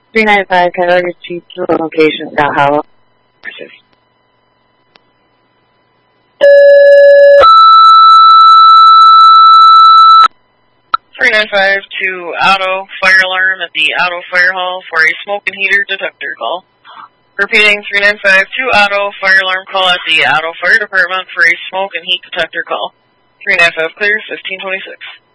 395, Cuyahoga Street, location, South Hollow. 395 to Auto Fire Alarm at the Auto Fire Hall for a smoke and heater detector call. Repeating, 395 to Auto Fire Alarm call at the Auto Fire Department for a smoke and heat detector call. 395 clear, 1526.